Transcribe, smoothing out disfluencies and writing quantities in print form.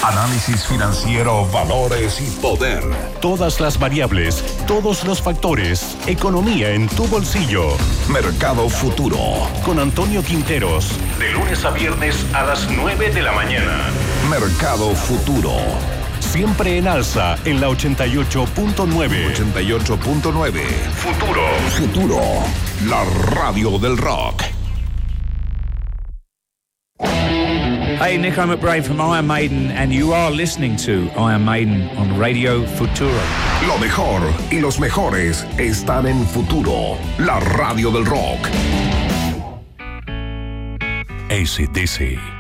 Análisis financiero, valores y poder. Todas las variables, todos los factores. Economía en tu bolsillo. Mercado Futuro. Con Antonio Quinteros. De lunes a viernes a las 9 de la mañana. Mercado Futuro. Siempre en alza en la 88.9. 88.9. Futuro. Futuro. La radio del rock. Hey, Nico McBrae from Iron Maiden, and you are listening to Iron Maiden on Radio Futuro. Lo mejor y los mejores están en Futuro, la radio del rock. AC/DC.